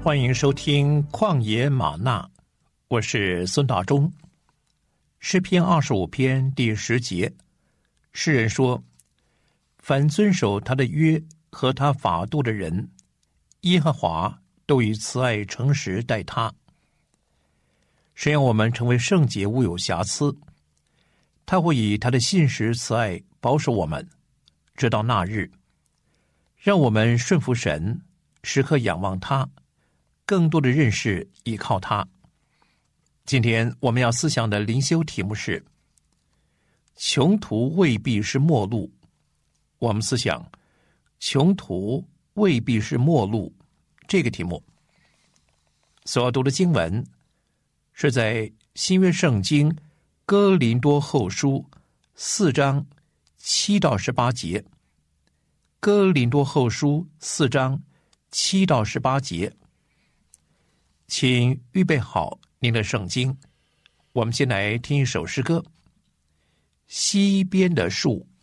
欢迎收听旷野吗哪，我是孙大中。诗篇25篇第10节，诗人说：凡遵守他的约和他法度的人，耶和华都以慈爱诚实待他。神让我们成为圣洁无有瑕疵，他会以他的信实慈爱保守我们，直到那日。让我们顺服神，时刻仰望他，更多的认识依靠他。今天我们要思想的灵修题目是穷途未必是末路。我们思想穷途未必是末路这个题目。所要读的经文是在新约圣经哥林多后书4章7到18节。哥林多后书4章7到18节。请预备好您的圣经，我们先来听一首诗歌。西边的树